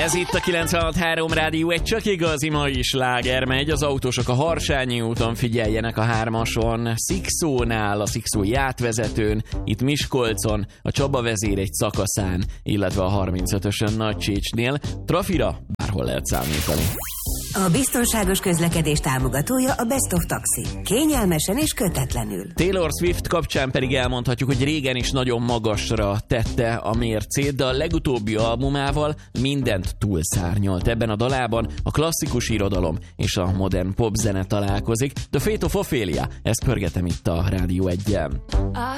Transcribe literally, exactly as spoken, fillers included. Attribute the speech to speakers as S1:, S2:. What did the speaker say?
S1: Ez itt a kilencvenhat három Rádió, egy csak igazi mai sláger megy. Az autósok a Harsányi úton figyeljenek a hármason, Szikszónál, a szikszói átvezetőn, itt Miskolcon, a Csaba vezér egy szakaszán, illetve a harmincötösön Nagycsécsnél. Trafira bárhol lehet számítani.
S2: A biztonságos közlekedés támogatója a Best of Taxi. Kényelmesen és kötetlenül.
S1: Taylor Swift kapcsán pedig elmondhatjuk, hogy régen is nagyon magasra tette a mércét, de a legutóbbi albumával mindent túlszárnyalt. Ebben a dalában a klasszikus irodalom és a modern popzene találkozik. The Fate of Ophelia, ezt pörgetem itt a Rádió egyen.